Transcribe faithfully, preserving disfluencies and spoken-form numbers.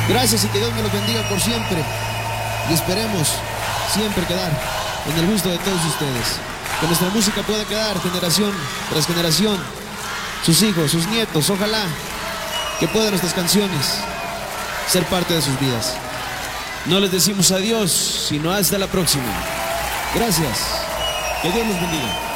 Gracias y que Dios me los bendiga por siempre. Y esperemos siempre quedar en el gusto de todos ustedes. Que nuestra música pueda quedar generación tras generación. Sus hijos, sus nietos, ojalá que puedan nuestras canciones ser parte de sus vidas. No les decimos adiós, sino hasta la próxima. Gracias. Que Dios los bendiga.